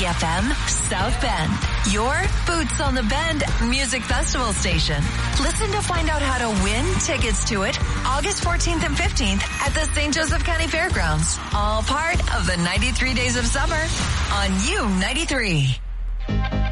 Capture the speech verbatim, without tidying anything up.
F M South Bend, your Boots on the Bend music festival station. Listen to find out how to win tickets to it August fourteenth and fifteenth at the Saint Joseph County Fairgrounds. All part of the ninety-three Days of Summer on U ninety-three.